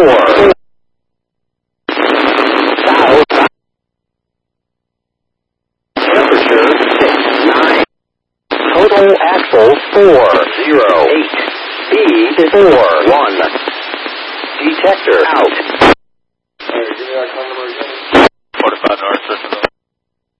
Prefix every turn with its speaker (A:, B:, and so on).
A: 4. South. Temperature 6, 9. Total axle 4, 0, 8. Speed 4, 1. Detector out.
B: Give me that call number again.